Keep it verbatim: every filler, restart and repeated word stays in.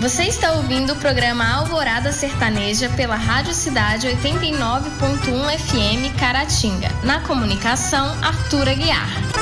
Você está ouvindo o programa Alvorada Sertaneja pela Rádio Cidade oitenta e nove ponto um F M Caratinga. Na comunicação, Arthur Aguiar.